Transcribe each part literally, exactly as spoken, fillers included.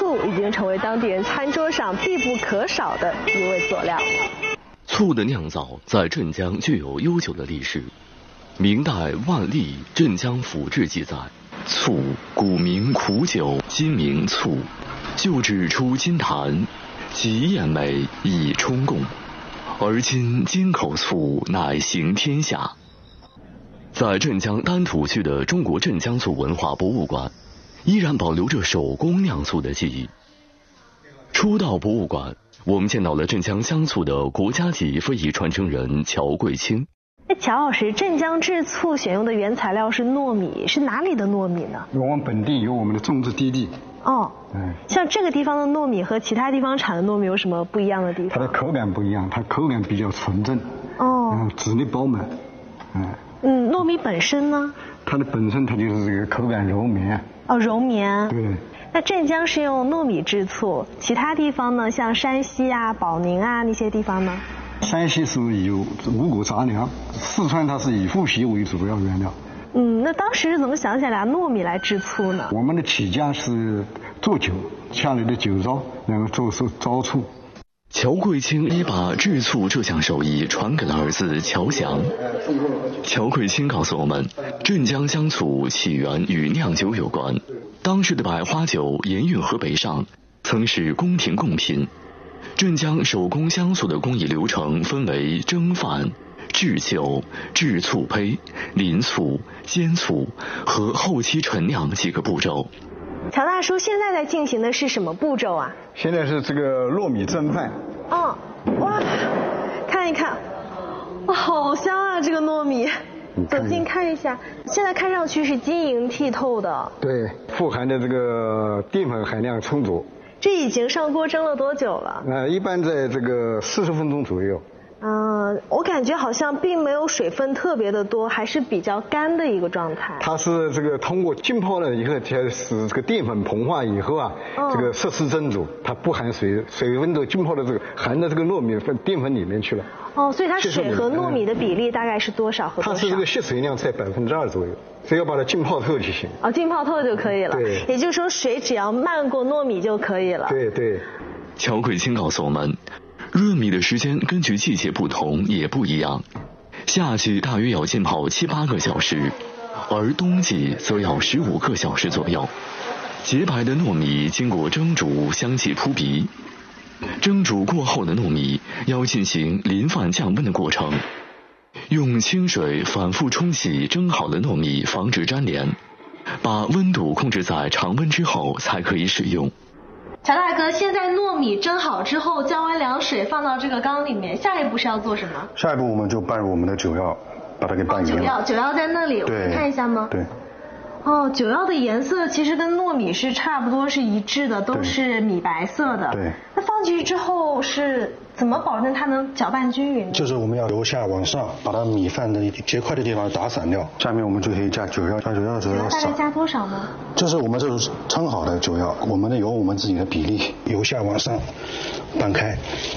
醋已经成为当地人餐桌上必不可少的一味佐料。 醋的酿造在镇江具有悠久的历史。明代万历《镇江府志》记载，醋古名苦酒，今名醋，旧制出金坛，极艳美，以充贡。而今金口醋乃行天下。在镇江丹徒区的中国镇江醋文化博物馆，依然保留着手工酿醋的记忆。初到博物馆，我们见到了镇江香醋的国家级非遗传承人乔桂清。 哎，乔老师，镇江制醋选用的原材料是糯米，是哪里的糯米呢？ 我们本地有我们的种植基地。 哦，嗯，像这个地方的糯米和其他地方产的糯米有什么不一样的地方？ 它的口感不一样，它口感比较纯正。 哦， 嗯，籽粒饱满。 嗯嗯，糯米本身呢？ 它的本身它就是这个口感柔绵。 哦，柔绵。 对。 那镇江是用糯米制醋，其他地方呢，像山西啊、保宁啊那些地方呢？ 山西是以五谷杂粮，四川它是以麸皮为主要原料。 嗯，那当时是怎么想起来糯米来制醋呢？ 我们的起家是做酒，下来的酒糟，然后做出糟醋。 乔桂清也把制醋这项手艺传给了儿子乔祥。乔桂清告诉我们，镇江香醋起源与酿酒有关。当时的百花酒沿运河北上，曾是宫廷贡品。镇江手工香醋的工艺流程分为蒸饭、制酒、制醋胚、淋醋、煎醋和后期陈酿几个步骤。 乔大叔，现在在进行的是什么步骤啊？ 现在是这个糯米蒸饭。 哦，哇，看一看，哇，好香啊！这个糯米，走近看一下，现在看上去是晶莹剔透的。 对，富含的这个淀粉含量充足。 这已经上锅蒸了多久了？ 呃，一般在这个四十分钟左右。 嗯、呃，我感觉好像并没有水分特别的多，还是比较干的一个状态。 它是这个通过浸泡了以后，它使这个淀粉膨化以后啊，哦、这个摄氏蒸煮，它不含水，水分都浸泡到这个含的这个糯米粉淀粉里面去了。 哦，所以它水和糯米的比例大概是多少和多少？ 它是这个吸水量在百分之二左右，只要把它浸泡透就行。 哦，浸泡透就可以了。 对， 也就是说水只要漫过糯米就可以了。 对对。 乔桂清告诉我们，热米的时间根据季节不同也不一样，夏季大约要浸泡七八个小时，而冬季则要十五个小时左右。洁白的糯米经过蒸煮，香气扑鼻。蒸煮过后的糯米要进行淋饭降温的过程，用清水反复冲洗蒸好的糯米，防止粘连，把温度控制在常温之后才可以使用。 乔大哥，现在糯米蒸好之后，降温凉水放到这个缸里面，下一步是要做什么？ 下一步我们就拌入我们的酒药，把它给拌匀了。 酒药，酒药在那里，我可以看一下吗？ 对。 哦，酒药的颜色其实跟糯米是差不多是一致的，都是米白色的。 对。 那放进去之后是怎么保证它能搅拌均匀呢？ 就是我们要由下往上，把它米饭的结块的地方打散掉。下面我们就可以加酒药，加酒药的时候要大概加多少呢？ 这是我们这是称好的酒药，我们的有我们自己的比例，由下往上拌开，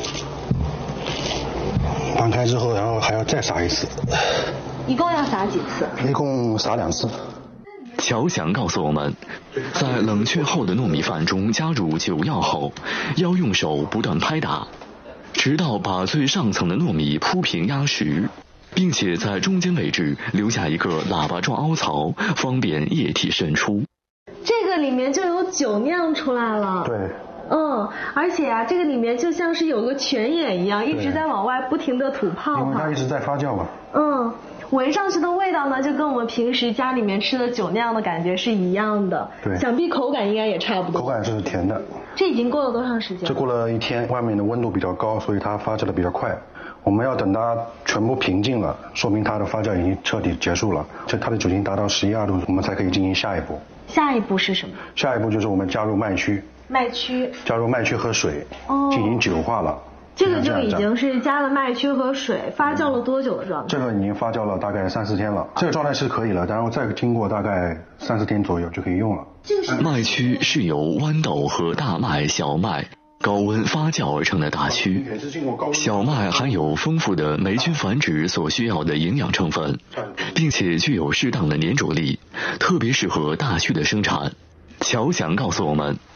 拌开之后，然后还要再撒一次。 一共要撒几次？ 一共撒两次。 乔祥告诉我们，在冷却后的糯米饭中加入酒药后，要用手不断拍打，直到把最上层的糯米铺平压实，并且在中间位置留下一个喇叭状凹槽，方便液体渗出。 这个里面就有酒酿出来了。 对。 嗯，而且啊，这个里面就像是有个泉眼一样，一直在往外不停的吐泡泡。 因为它一直在发酵嘛。 嗯。闻上去的味道呢，就跟我们平时家里面吃的酒酿的感觉是一样的。 对， 想必口感应该也差不多。 口感是甜的。 这已经过了多长时间？ 这过了一天，外面的温度比较高，所以它发酵的比较快。我们要等它全部平静了，说明它的发酵已经彻底结束了。这它的酒精达到十一二度，我们才可以进行下一步。 下一步是什么？ 下一步就是我们加入麦曲。 麦曲。加入麦曲和水，哦，进行酒化了。 这个就已经是加了麦曲和水，发酵了多久的状态？ 这个已经发酵了大概三四天了，这个状态是可以了，然后再经过大概三四天左右就可以用了。 麦曲是由豌豆和大麦、小麦高温发酵而成的大曲。小麦含有丰富的霉菌繁殖所需要的营养成分，并且具有适当的粘着力，特别适合大曲的生产。乔祥告诉我们，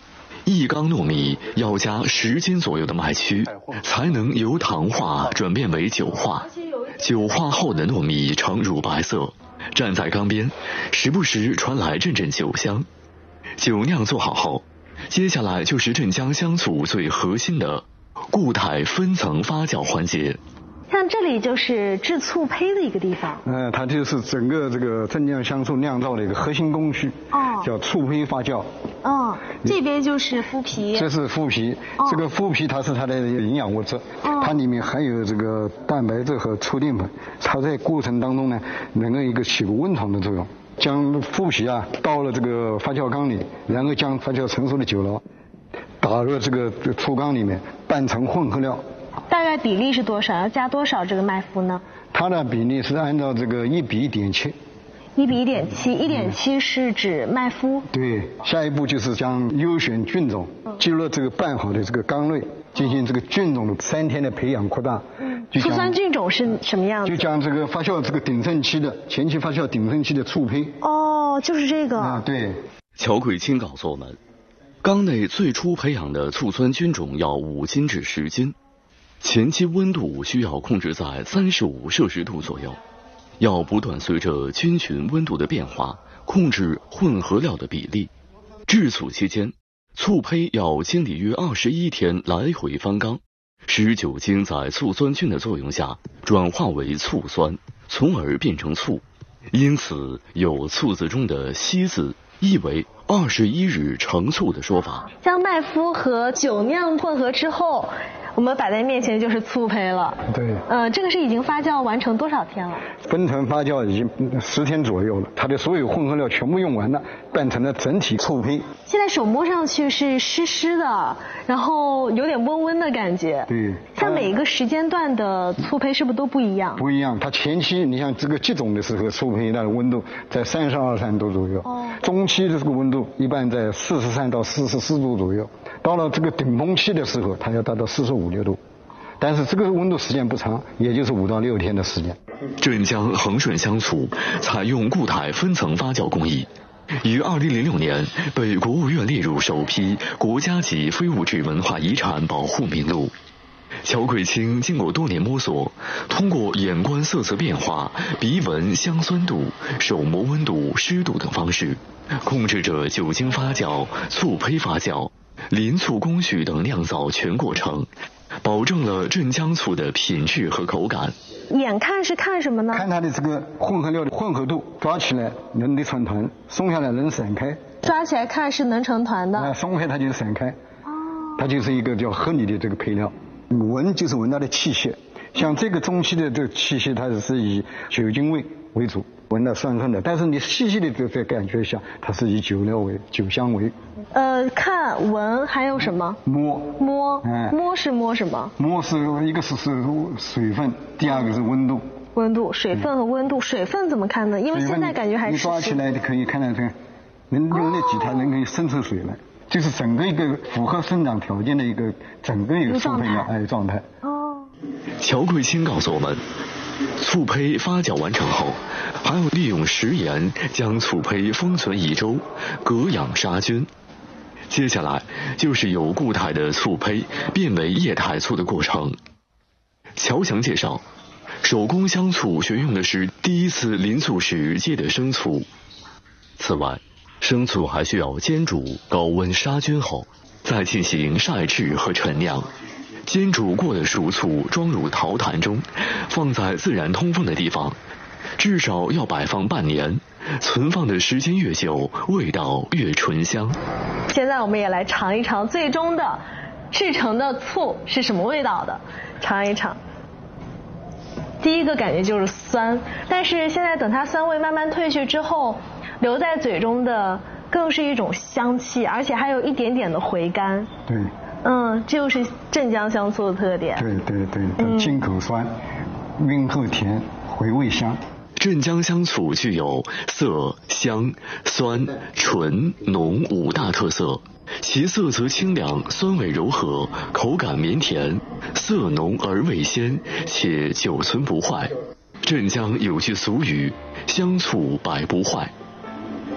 一缸糯米要加十斤左右的麦曲，才能由糖化转变为酒化。酒化后的糯米呈乳白色，站在缸边，时不时传来阵阵酒香。酒酿做好后，接下来就是镇江香醋最核心的固态分层发酵环节。 像这里就是制醋胚的一个地方。 呃，它就是整个这个镇江香醋酿造的一个核心工序， 哦， 叫醋胚发酵。 哦，这边就是麸皮。 这是麸皮， 哦、 这个麸皮它是它的营养物质， 哦、 它里面含有这个蛋白质和醋淀粉，它在过程当中呢，能够一个起个温床的作用。将麸皮啊倒了这个发酵缸里，然后将发酵成熟的酒醪打入这个这个醋缸里面，拌成混合料。 大概比例是多少？要加多少这个麦麸呢？ 它的比例是按照这个一比一点七。 一比一点七，一点七是指麦麸。 对，下一步就是将优选菌种进入这个拌好的这个缸内，进行这个菌种的三天的培养扩大。 嗯，醋酸菌种是什么样子？ 就将这个发酵这个鼎盛期的前期发酵鼎盛期的醋胚。 哦，就是这个。 啊，对。 乔桂清告诉我们，缸内最初培养的醋酸菌种要五斤至十斤，前期温度需要控制在三十五摄氏度左右。要不断随着菌群温度的变化，控制混合料的比例。制醋期间，醋胚要经历约二十一天来回翻缸，使酒精在醋酸菌的作用下转化为醋酸，从而变成醋。因此，有醋字中的稀字，意为二十一日成醋的说法。 将麦麸和酒酿混合之后，我们摆在面前就是醋胚了。 对。 呃，这个是已经发酵完成多少天了？ 分层发酵已经十天左右了，它的所有混合料全部用完了，拌成了整体醋胚。 现在手摸上去是湿湿的，然后有点温温的感觉。 对。 像每一个时间段的醋胚是不是都不一样？ 不一样，它前期你像这个集种的时候，醋胚它的温度在三十二三度左右。哦。中期的这个温度一般在四十三到四十四度左右，到了这个顶峰期的时候，它要达到四十五六度。但是这个温度时间不长，也就是五到六天的时间。 镇江恒顺香醋采用固态分层发酵工艺，于二零零六年被国务院列入首批国家级非物质文化遗产保护名录。乔桂清经过多年摸索，通过眼观色泽变化、鼻闻香酸度、手摸温度、湿度等方式，控制着酒精发酵、醋胚发酵、临醋工序等酿造全过程，保证了镇江醋的品质和口感。 眼看是看什么呢？ 看它的这个混合料的混合度，抓起来能得成团，松下来能散开。 抓起来看是能成团的。 那松开它就散开。哦。它就是一个叫合理的这个配料。闻就是闻它的气息，像这个中期的这个气息，它是以酒精味为主，闻到酸酸的。但是你细细的这个感觉一下，它是以酒料为酒香为。 呃，看闻还有什么？ 摸摸，嗯，摸是摸什么？ 摸是一个是是水分，第二个是温度。 温度，水分和温度，水分怎么看呢？因为现在感觉还是你抓起来的可以看到这个，能用那几条能可以渗出水来。就是整个一个符合生长条件的一个整个一个醋胚的哎状态。 哦。 乔桂清告诉我们，醋胚发酵完成后，还要利用食盐将醋胚封存一周，隔氧杀菌。接下来就是由固态的醋胚变为液态醋的过程。乔强介绍，手工香醋选用的是第一次临醋时接的生醋。此外，生醋还需要煎煮、高温杀菌后，再进行晒制和陈酿。煎煮过的熟醋装入陶坛中，放在自然通风的地方，至少要摆放半年。存放的时间越久，味道越醇香。 现在我们也来尝一尝最终的制成的醋是什么味道的，尝一尝。第一个感觉就是酸，但是现在等它酸味慢慢褪去之后，留在嘴中的更是一种香气，而且还有一点点的回甘。 对。 嗯，这就是镇江香醋的特点。 对对对，嗯、进口酸，韵后甜，回味香。 镇江香醋具有色、香、酸、醇、浓五大特色，其色泽清亮，酸味柔和，口感绵甜，色浓而味鲜，且久存不坏。镇江有句俗语：香醋百不坏。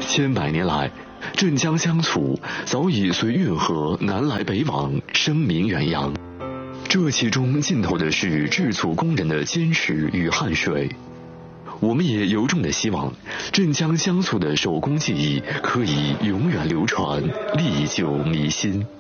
千百年来，镇江香醋早已随运河南来北往，声名远扬。这其中浸透的是制醋工人的坚持与汗水。我们也由衷的希望，镇江香醋的手工技艺可以永远流传，历久弥新。